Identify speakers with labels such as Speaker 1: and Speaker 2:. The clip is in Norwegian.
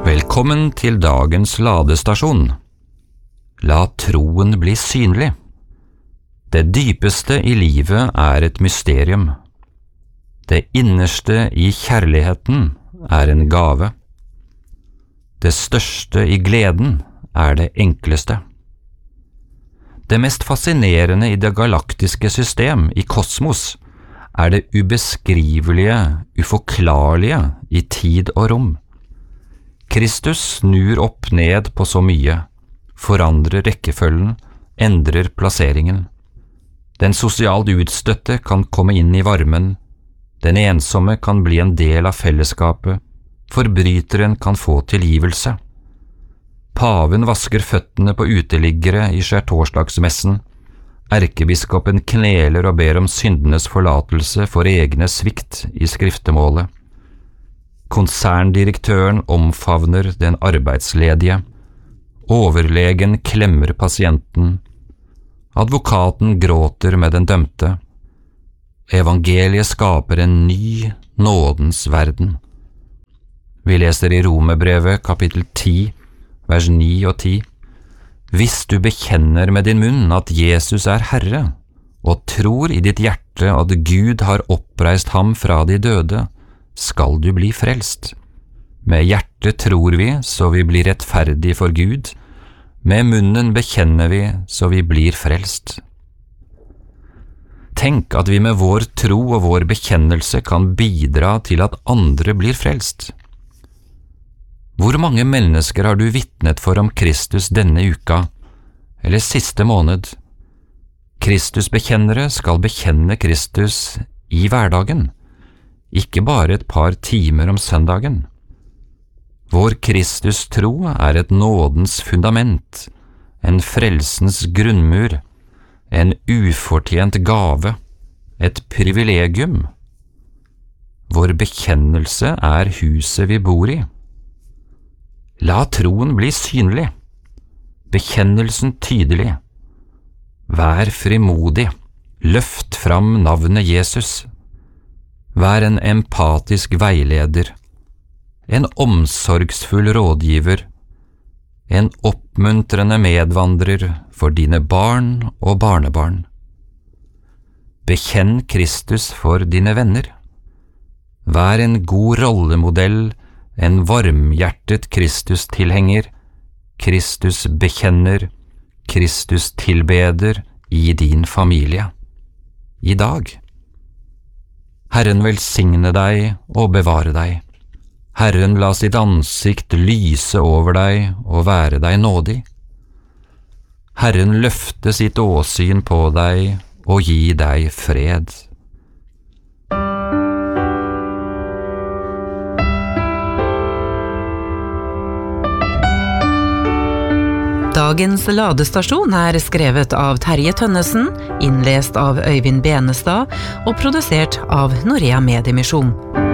Speaker 1: Velkommen til dagens ladestasjon. La troen bli synlig. Det dypeste i livet er et mysterium. Det innerste i kjærligheten er en gave. Det største i gleden er det enkleste. Det mest fascinerende i det galaktiske system, i kosmos, er det ubeskrivelige, uforklarlige i tid og rom. Kristus snur opp ned på så mye, forandrer rekkefølgen, endrer plasseringen. Den sosialt utstøtte kan komme inn i varmen, den ensomme kan bli en del av fellesskapet, forbryteren kan få tilgivelse. Paven vasker føttene på uteliggere i skjærtorsdagsmessen, erkebiskopen kneler og ber om syndenes forlatelse for egne svikt i skriftemålet. Konserndirektøren omfavner den arbeidsledige, overlegen klemmer pasienten, advokaten gråter med den dømte. Evangeliet skaper en ny nådens verden. Vi leser i Romerbrevet kapittel 10, vers 9 og 10. Hvis du bekjenner med din munn at Jesus er Herre, og tror i ditt hjerte at Gud har oppreist ham fra de døde, skal du bli frelst. Med hjertet tror vi, så vi blir rettferdige for Gud. Med munnen bekjenner vi, så vi blir frelst. Tenk at vi med vår tro og vår bekjennelse kan bidra til at andre blir frelst. Hvor mange mennesker har du vitnet for om Kristus denne uka, eller siste måned? Kristusbekjennere skal bekjenne Kristus i hverdagen, ikke bare et par timer om søndagen. Vår Kristus-tro er et nådens fundament, en frelsens grunnmur, en ufortjent gave, et privilegium. Vår bekjennelse er huset vi bor i. La troen bli synlig, bekjennelsen tydelig. Vær frimodig, løft fram navnet Jesus. Vær en empatisk veileder, en omsorgsfull rådgiver, en oppmuntrende medvandrer for dine barn og barnebarn. Bekjenn Kristus for dine venner. Vær en god rollemodell, en varmhjertet Kristus-tilhenger, Kristus-bekjenner, Kristus-tilbeder i din familie. I dag. Herren velsigne deg og bevare deg. Herren la sitt ansikt lyse over deg og være deg nådig. Herren løfte sitt åsyn på deg og gi deg fred.
Speaker 2: Dagens ladestasjon er skrevet av Terje Tønnesen, innlest av Øyvind Benestad og produsert av Norea Mediemisjon.